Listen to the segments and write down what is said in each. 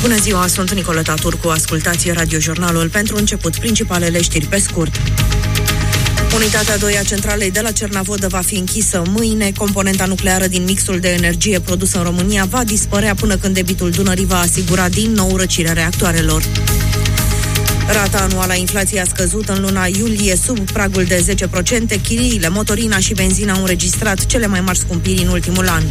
Bună ziua, sunt Nicoleta Turcu. Ascultați radiojurnalul. Pentru început, principalele știri pe scurt. Unitatea 2 a centralei de la Cernavodă va fi închisă mâine. Componenta nucleară din mixul de energie produs în România va dispărea până când debitul Dunării va asigura din nou răcirea reactoarelor. Rata anuală a inflației a scăzut în luna iulie sub pragul de 10%. Chiriile, motorina și benzina au înregistrat cele mai mari scumpiri în ultimul an.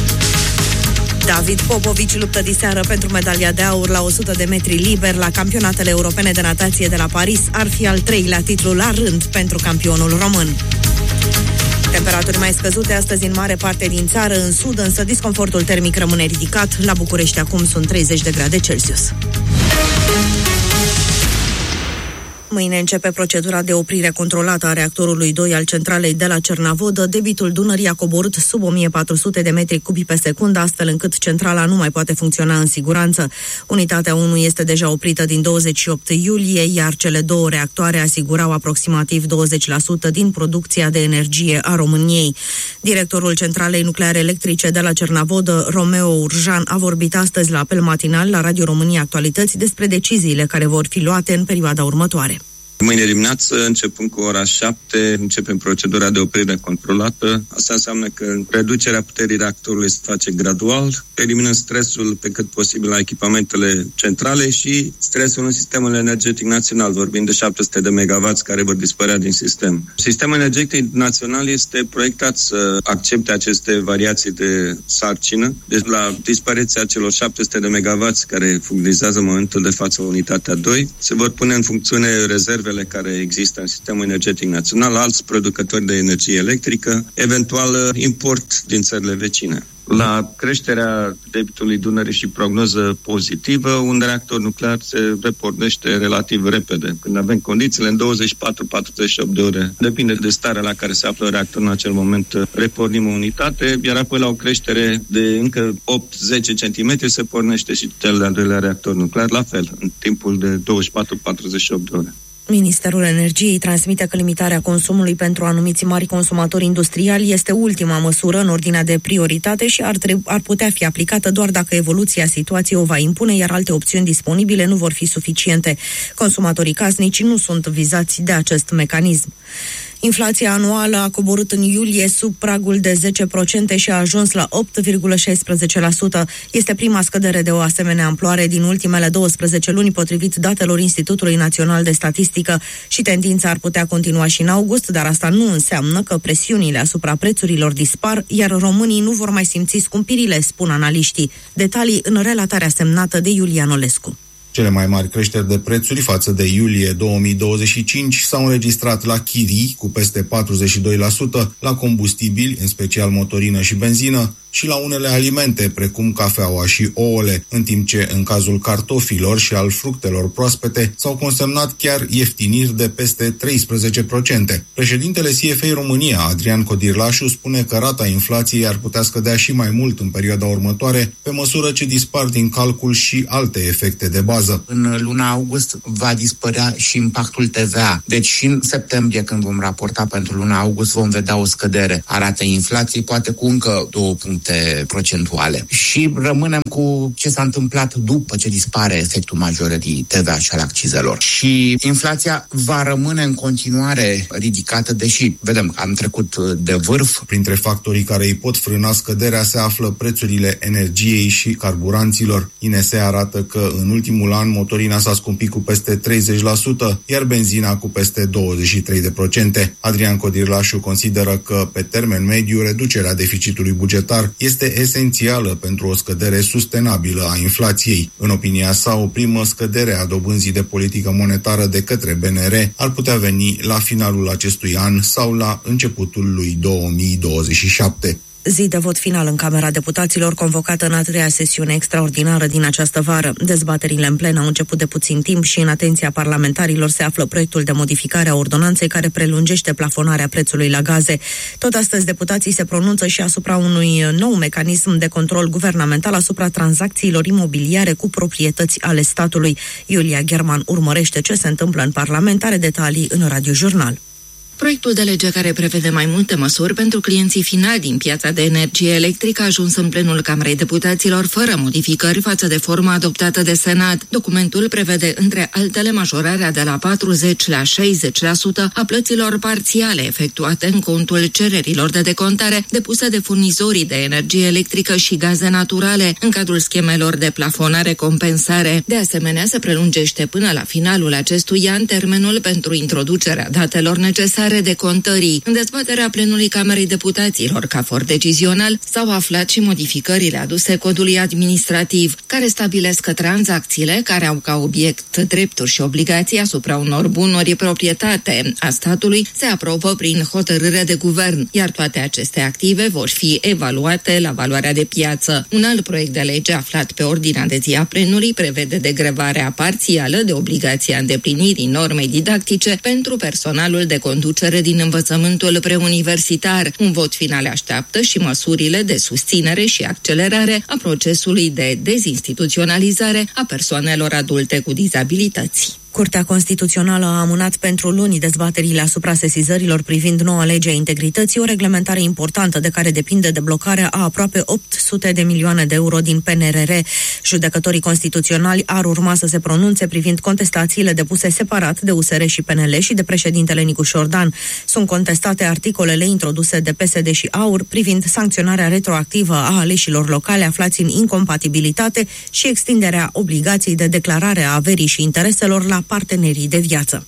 David Popovici luptă diseară pentru medalia de aur la 100 de metri liber la campionatele europene de natație de la Paris. Ar fi al 3-lea titlu la rând pentru campionul român. Temperaturi mai scăzute astăzi în mare parte din țară, în sud însă disconfortul termic rămâne ridicat. La București acum sunt 30 de grade Celsius. Mâine începe procedura de oprire controlată a reactorului 2 al centralei de la Cernavodă. Debitul Dunării a coborât sub 1400 de metri cubi pe secundă, astfel încât centrala nu mai poate funcționa în siguranță. Unitatea 1 este deja oprită din 28 iulie, iar cele două reactoare asigurau aproximativ 20% din producția de energie a României. Directorul Centralei Nucleare Electrice de la Cernavodă, Romeo Urjan, a vorbit astăzi la apel matinal la Radio România Actualități despre deciziile care vor fi luate în perioada următoare. Mâine dimineață, începând cu ora 7, începem procedura de oprire controlată. Asta înseamnă că reducerea puterii reactorului se face gradual, eliminând stresul pe cât posibil la echipamentele centrale și stresul în sistemul energetic național, vorbind de 700 de MW care vor dispărea din sistem. Sistemul energetic național este proiectat să accepte aceste variații de sarcină, deci la dispariția celor 700 de MW care furnizează în momentul de față unitatea 2, se vor pune în funcțiune rezerve care există în sistemul energetic național, alți producători de energie electrică, eventual import din țările vecine. La creșterea debitului Dunării și prognoză pozitivă, un reactor nuclear se repornește relativ repede. Când avem condițiile, în 24-48 de ore, depinde de starea la care se află reactorul în acel moment, repornim o unitate, iar apoi la o creștere de încă 8-10 cm se pornește și cel de-al doilea reactor nuclear, la fel, în timpul de 24-48 de ore. Ministerul Energiei transmite că limitarea consumului pentru anumiți mari consumatori industriali este ultima măsură în ordinea de prioritate și ar putea fi aplicată doar dacă evoluția situației o va impune, iar alte opțiuni disponibile nu vor fi suficiente. Consumatorii casnici nu sunt vizați de acest mecanism. Inflația anuală a coborât în iulie sub pragul de 10% și a ajuns la 8,16%. Este prima scădere de o asemenea amploare din ultimele 12 luni, potrivit datelor Institutului Național de Statistică, și tendința ar putea continua și în august, dar asta nu înseamnă că presiunile asupra prețurilor dispar, iar românii nu vor mai simți scumpirile, spun analiștii. Detalii în relatarea semnată de Iulian Olescu. Cele mai mari creșteri de prețuri față de iulie 2025 s-au înregistrat la chirii, cu peste 42%, la combustibili, în special motorină și benzină, și la unele alimente, precum cafeaua și ouăle, în timp ce, în cazul cartofilor și al fructelor proaspete, s-au consemnat chiar ieftiniri de peste 13%. Președintele CFA România, Adrian Codirlașu, spune că rata inflației ar putea scădea și mai mult în perioada următoare, pe măsură ce dispar din calcul și alte efecte de bază. În luna august va dispărea și impactul TVA. Deci și în septembrie, când vom raporta pentru luna august, vom vedea o scădere a ratei inflației, poate cu încă 2 puncte procentuale. Și rămânem cu ce s-a întâmplat după ce dispare efectul majorării TVA și al accizelor. Și inflația va rămâne în continuare ridicată, deși vedem că am trecut de vârf. Printre factorii care îi pot frâna scăderea se află prețurile energiei și carburanților. INS arată că în ultimul an motorina s-a scumpit cu peste 30%, iar benzina cu peste 23%. Adrian Codirlașu consideră că pe termen mediu reducerea deficitului bugetar este esențială pentru o scădere sustenabilă a inflației. În opinia sa, o primă scădere a dobânzii de politică monetară de către BNR ar putea veni la finalul acestui an sau la începutul lui 2027. Zi de vot final în Camera Deputaților, convocată în a treia sesiune extraordinară din această vară. Dezbaterile în plen au început de puțin timp și în atenția parlamentarilor se află proiectul de modificare a ordonanței care prelungește plafonarea prețului la gaze. Tot astăzi deputații se pronunță și asupra unui nou mecanism de control guvernamental asupra tranzacțiilor imobiliare cu proprietăți ale statului. Iulia German urmărește ce se întâmplă în Parlament, are detalii în Radiojurnal. Proiectul de lege care prevede mai multe măsuri pentru clienții finali din piața de energie electrică a ajuns în plenul Camerei Deputaților fără modificări față de forma adoptată de Senat. Documentul prevede, între altele, majorarea de la 40 la 60% a plăților parțiale efectuate în contul cererilor de decontare depuse de furnizorii de energie electrică și gaze naturale în cadrul schemelor de plafonare-compensare. De asemenea, se prelungește până la finalul acestui an termenul pentru introducerea datelor necesare de contării. În dezbaterea plenului Camerei Deputaților, ca for decizional, s-au aflat și modificările aduse codului administrativ, care stabilesc că tranzacțiile care au ca obiect drepturi și obligații asupra unor bunuri proprietate a statului se aprobă prin hotărâre de guvern, iar toate aceste active vor fi evaluate la valoarea de piață. Un alt proiect de lege aflat pe ordinea de zi a plenului prevede degrevarea parțială de obligația îndeplinirii normei didactice pentru personalul de conducere din învățământul preuniversitar. Un vot final așteaptă și măsurile de susținere și accelerare a procesului de dezinstituționalizare a persoanelor adulte cu dizabilități. Curtea Constituțională a amânat pentru luni dezbaterile asupra sesizărilor privind noua lege a integrității, o reglementare importantă de care depinde deblocarea a aproape 800 de milioane de euro din PNRR. Judecătorii constituționali ar urma să se pronunțe privind contestațiile depuse separat de USR și PNL și de președintele Nicu Șordan. Sunt contestate articolele introduse de PSD și AUR privind sancționarea retroactivă a aleșilor locale aflați în incompatibilitate și extinderea obligației de declarare a averii și intereselor la partenerii de viață.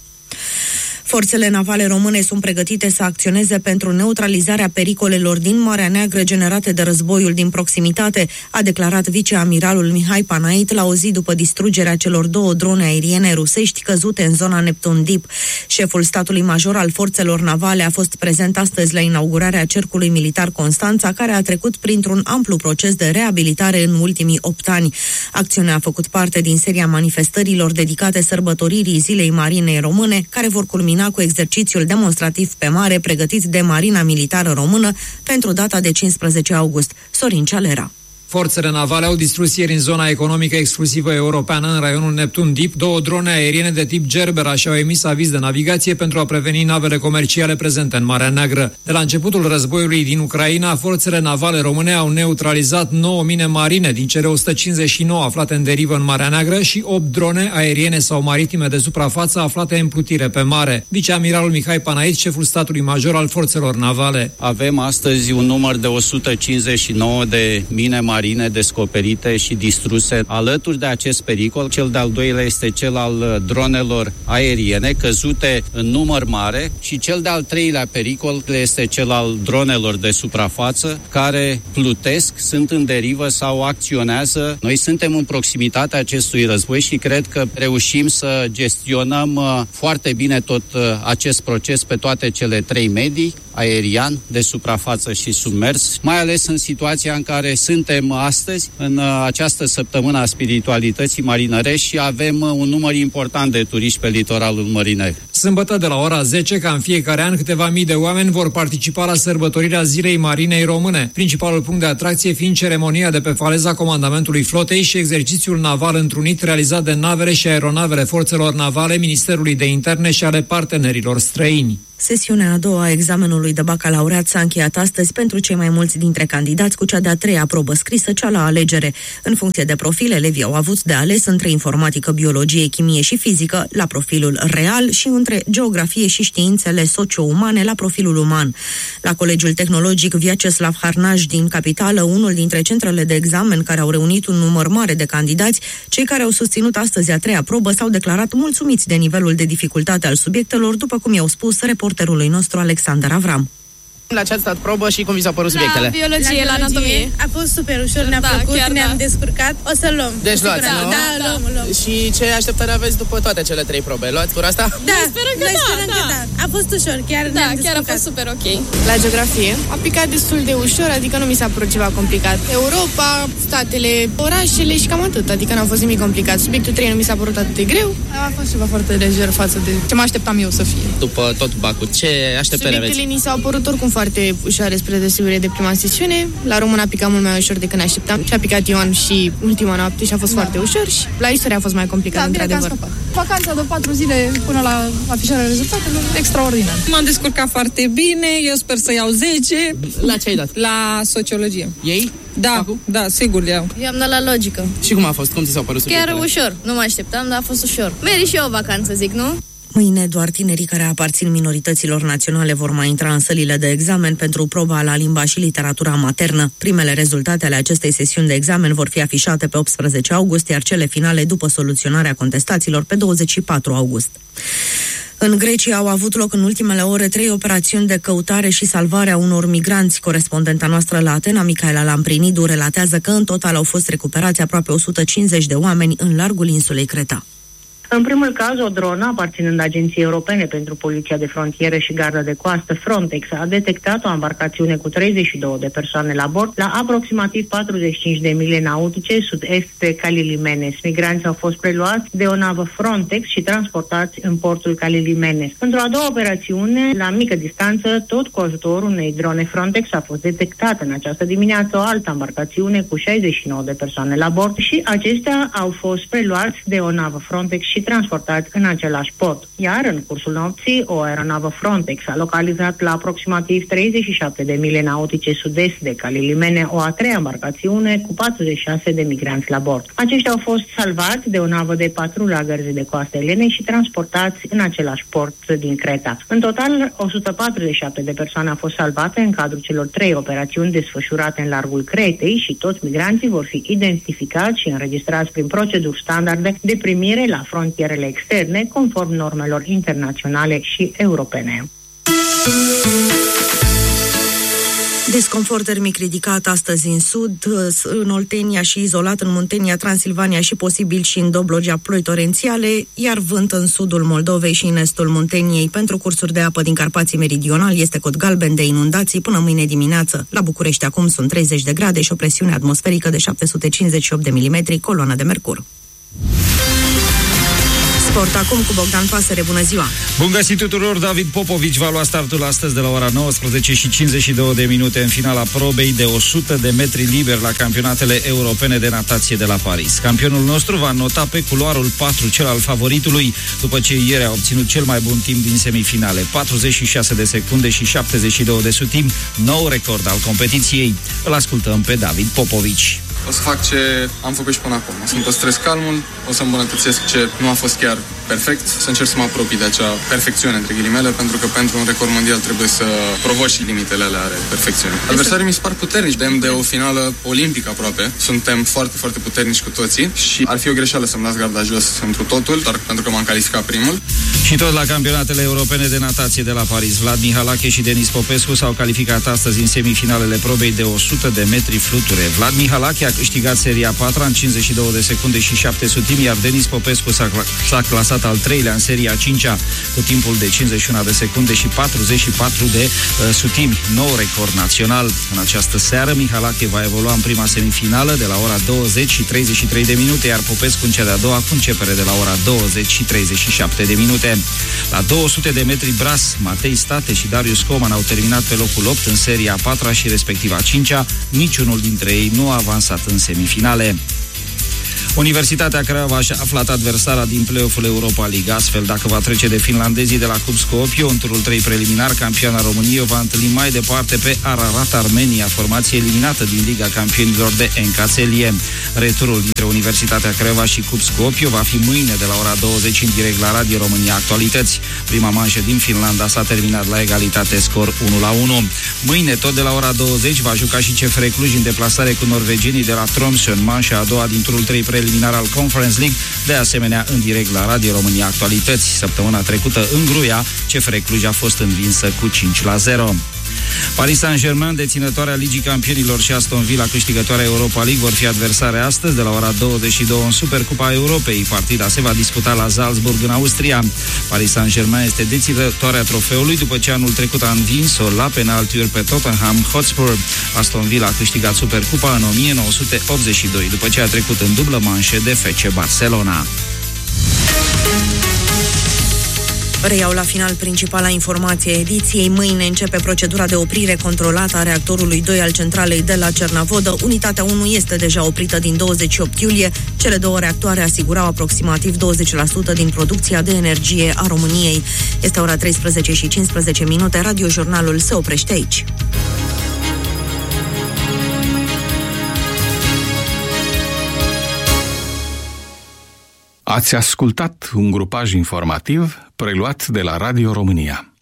Forțele navale române sunt pregătite să acționeze pentru neutralizarea pericolelor din Marea Neagră generate de războiul din proximitate, a declarat viceamiralul Mihai Panait la o zi după distrugerea celor 2 drone aeriene rusești căzute în zona Neptun Deep. Șeful statului major al forțelor navale a fost prezent astăzi la inaugurarea Cercului Militar Constanța, care a trecut printr-un amplu proces de reabilitare în ultimii 8 ani. Acțiunea a făcut parte din seria manifestărilor dedicate sărbătoririi Zilei Marinei Române, care vor culmina cu exercițiul demonstrativ pe mare pregătit de Marina Militară Română pentru data de 15 august. Sorin Cealera. Forțele navale au distrus ieri în zona economică exclusivă europeană, în raionul Neptun Deep, 2 drone aeriene de tip Gerbera și au emis aviz de navigație pentru a preveni navele comerciale prezente în Marea Neagră. De la începutul războiului din Ucraina, forțele navale române au neutralizat 9 mine marine din cele 159 aflate în derivă în Marea Neagră și 8 drone aeriene sau maritime de suprafață aflate în plutire pe mare. Viceamiralul Mihai Panait, șeful statului major al forțelor navale. Avem astăzi un număr de 159 de mine marine descoperite și distruse. Alături de acest pericol, cel de-al doilea este cel al dronelor aeriene căzute în număr mare și cel de-al treilea pericol este cel al dronelor de suprafață care plutesc, sunt în derivă sau acționează. Noi suntem în proximitatea acestui război și cred că reușim să gestionăm foarte bine tot acest proces pe toate cele 3 medii, aerian, de suprafață și submers, mai ales în situația în care suntem astăzi, în această săptămână a spiritualității marinărești și avem un număr important de turiști pe litoralul Mării Negre. Sâmbătă de la ora 10, ca în fiecare an, câteva mii de oameni vor participa la sărbătorirea Zilei Marinei Române, principalul punct de atracție fiind ceremonia de pe faleza comandamentului flotei și exercițiul naval întrunit realizat de navele și aeronavele forțelor navale, Ministerului de Interne și ale partenerilor străini. Sesiunea a doua a examenului de bacalaureat s-a încheiat astăzi pentru cei mai mulți dintre candidați cu cea de-a 3-a probă scrisă, cea la alegere. În funcție de profil, elevii au avut de ales între informatică, biologie, chimie și fizică la profilul real și între geografie și științele socio-umane la profilul uman. La Colegiul Tehnologic Vyacheslav Harnaj din capitală, unul dintre centrele de examen care au reunit un număr mare de candidați, cei care au susținut astăzi a 3-a probă s-au declarat mulțumiți de nivelul de dificultate al subiectelor, după cum i-au spus reporterului nostru Alexander Avram. La ce ați stat probă și cum vi s-au părut subiectele? La biologie, la anatomie. A fost super ușor, ne-a plăcut, ne-am descurcat. O să luăm. Deci luați, nu? Da, luăm. Și ce așteptare aveți după toate cele 3 probe? Luați pura asta? Da, sperăm că da. A fost ușor, chiar ne-am descurcat. A fost super ok. La geografie, a picat destul de ușor, adică nu mi s-a părut ceva complicat. Europa, statele, orașele și cam atât, adică n-a fost nimic complicat. Subiectul 3 nu mi s-a părut atât de greu. A fost ceva foarte lejer față de ce mă așteptam eu să fie. După tot bacul, ce așteptări aveți? Subiectele ni s-au părut oricum foarte foarte ușoare spre deosebire de prima sesiune. La român a picat mult mai ușor decât ne așteptam. Și a picat Ioan și ultima noapte și a fost foarte ușor și la istorie a fost mai complicat, într-adevăr. Vacanța de 4 zile până la afișarea rezultatelor, extraordinar. M-am descurcat foarte bine, eu sper să iau 10. La ce ai dat? La sociologie. Ei? Da, sigur iau. Eu am dat la logică. Și cum a fost? Cum ți s-au părut subiectele? Chiar ușor. Nu mă așteptam, dar a fost ușor. Meri și eu o vacanță, zic, nu? Mâine doar tinerii care aparțin minorităților naționale vor mai intra în sălile de examen pentru proba la limba și literatura maternă. Primele rezultate ale acestei sesiuni de examen vor fi afișate pe 18 august, iar cele finale după soluționarea contestațiilor pe 24 august. În Grecia au avut loc în ultimele ore 3 operațiuni de căutare și salvare a unor migranți. Corespondenta noastră la Atena, Micaela Lamprinidu, relatează că în total au fost recuperați aproape 150 de oameni în largul insulei Creta. În primul caz, o dronă aparținând Agenției Europene pentru Poliția de Frontieră și Gardă de Coastă, Frontex, a detectat o embarcațiune cu 32 de persoane la bord la aproximativ 45 de mile nautice sud-est de Calilimenes. Migranții au fost preluați de o navă Frontex și transportați în portul Calilimenes. Pentru a doua operațiune, la mică distanță, tot cu ajutorul unei drone Frontex, a fost detectată în această dimineață o altă embarcațiune cu 69 de persoane la bord și acestea au fost preluați de o navă Frontex și transportați în același port. Iar în cursul nopții, o aeronavă Frontex a localizat la aproximativ 37 de mile nautice sud-est de Calilimene o a treia embarcațiune cu 46 de migranți la bord. Aceștia au fost salvați de o navă de patrulă a Gărzii de Coastă Elene și transportați în același port din Creta. În total, 147 de persoane au fost salvate în cadrul celor 3 operațiuni desfășurate în largul Cretei și toți migranții vor fi identificați și înregistrați prin proceduri standarde de primire la frontierele externe, conform normelor internaționale și europene. Disconfort termic ridicat astăzi în sud, în Oltenia și izolat în Muntenia, Transilvania și posibil și în Dobrogea ploi torențiale, iar vânt în sudul Moldovei și în estul Munteniei. Pentru cursuri de apă din Carpații Meridional este cod galben de inundații până mâine dimineață. La București acum sunt 30 de grade și o presiune atmosferică de 758 de milimetri, coloană de mercur. Sport acum cu Bogdan Pasăre, bună ziua! Bun găsit tuturor! David Popovici va lua startul astăzi de la ora 19 și 52 de minute în finala probei de 100 de metri liber la campionatele europene de natație de la Paris. Campionul nostru va nota pe culoarul 4, cel al favoritului, după ce ieri a obținut cel mai bun timp din semifinale, 46 de secunde și 72 de sutimi, nou record al competiției. Îl ascultăm pe David Popovici. O să fac ce am făcut și până acum. O să-mi păstrez calmul, o să îmbunătățesc ce nu a fost chiar perfect, să încerc să mă apropii de acea perfecțiune, între ghilimele, pentru că pentru un record mondial trebuie să provoci și limitele ale perfecțiunii. Adversarii mi se par puternici, dem de o finală olimpică aproape. Suntem foarte, foarte puternici cu toții și ar fi o greșeală să-mi las garda jos întru totul, doar pentru că m-am calificat primul. Și tot la campionatele europene de natație de la Paris, Vlad Mihalache și Denis Popescu s-au calificat astăzi în semifinalele probei de 100 de metri fluture. Vlad Mihalache a câștigat seria 4 în 52 de secunde și 7 sutimi, iar Denis Popescu s-a clasat al 3-lea în seria 5-a cu timpul de 51 de secunde și 44 de sutimi, nou record național. În această seară, Mihalache va evolua în prima semifinală de la ora 20 și 33 de minute, iar Popescu în cea de-a doua cu începere de la ora 20 și 37 de minute. La 200 de metri bras, Matei State și Darius Coman au terminat pe locul 8 în seria 4-a și respectiv a 5-a. Niciunul dintre ei nu a avansat în semifinale. Universitatea Craiova și-a aflat adversara din play-off-ul Europa League. Astfel, dacă va trece de finlandezii de la Cup Skopje în turul 3 preliminar, campioana României o va întâlni mai departe pe Ararat Armenia, formație eliminată din Liga Campionilor de Encațelie. Returul dintre Universitatea Craiova și Cup Skopje va fi mâine de la ora 20 în direct la Radio România Actualități. Prima manșă din Finlanda s-a terminat la egalitate, scor 1-1. Mâine, tot de la ora 20, va juca și CFR Cluj în deplasare cu norvegienii de la Tromsø în manșa a doua din turul 3 preliminar al Conference League, de asemenea în direct la Radio România Actualități. Săptămâna trecută în Gruia, CFR Cluj a fost învinsă cu 5-0. Paris Saint-Germain, deținătoarea Ligii Campionilor, și Aston Villa, câștigătoarea Europa League, vor fi adversare astăzi de la ora 22 în Supercupa Europei. Partida se va disputa la Salzburg, în Austria. Paris Saint-Germain este deținătoarea trofeului după ce anul trecut a învins-o la penaltiuri pe Tottenham Hotspur. Aston Villa a câștigat Supercupa în 1982, după ce a trecut în dublă manșe de FC Barcelona. Reiau la final principala informație a ediției. Mâine începe procedura de oprire controlată a reactorului 2 al centralei de la Cernavodă. Unitatea 1 este deja oprită din 28 iulie. Cele două reactoare asigurau aproximativ 20% din producția de energie a României. Este ora 13:15. Radiojurnalul se oprește aici. Ați ascultat un grupaj informativ preluat de la Radio România.